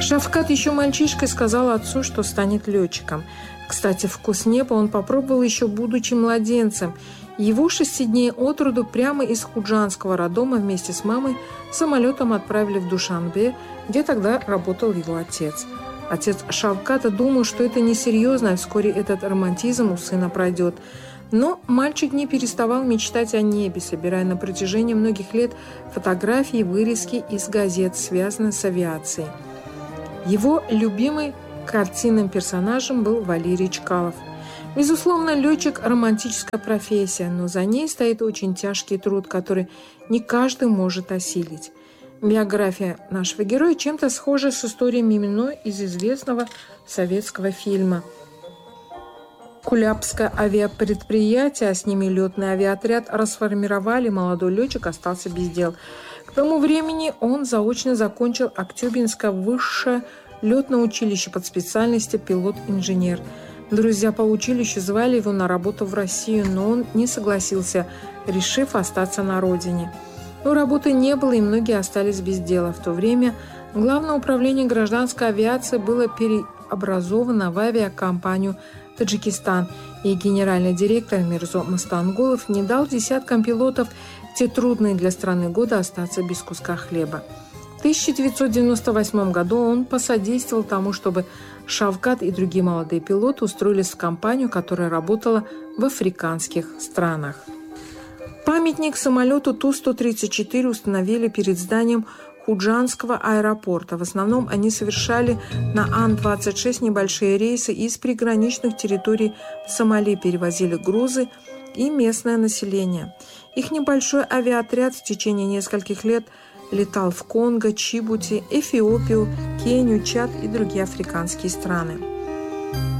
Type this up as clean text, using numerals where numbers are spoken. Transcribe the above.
Шавкат еще мальчишкой сказал отцу, что станет летчиком. Кстати, вкус неба он попробовал еще будучи младенцем. Его 6 дней от роду прямо из худжанского роддома вместе с мамой самолетом отправили в Душанбе, где тогда работал его отец. Отец Шавката думал, что это несерьезно, а вскоре этот романтизм у сына пройдет. Но мальчик не переставал мечтать о небе, собирая на протяжении многих лет фотографии и вырезки из газет, связанных с авиацией. Его любимым картинным персонажем был Валерий Чкалов. Безусловно, летчик – романтическая профессия, но за ней стоит очень тяжкий труд, который не каждый может осилить. Биография нашего героя чем-то схожа с историей Миминой из известного советского фильма. Кулябское авиапредприятие, а с ними летный авиаотряд расформировали, молодой летчик остался без дел. К тому времени он заочно закончил Актюбинское высшее летное училище под специальностью пилот-инженер. Друзья по училищу звали его на работу в Россию, но он не согласился, решив остаться на родине. Но работы не было, и многие остались без дела. В то время Главное управление гражданской авиации было переобразовано в авиакомпанию «Таджикистан», и генеральный директор Мирзо Мастангулов не дал десяткам пилотов те трудные для страны годы остаться без куска хлеба. В 1998 году он посодействовал тому, чтобы Шавкат и другие молодые пилоты устроились в компанию, которая работала в африканских странах. Памятник самолету Ту-134 установили перед зданием Худжанского аэропорта. В основном они совершали на Ан-26 небольшие рейсы из приграничных территорий в Сомали, перевозили грузы и местное население. Их небольшой авиаотряд в течение нескольких лет летал в Конго, Чибути, Эфиопию, Кению, Чад и другие африканские страны.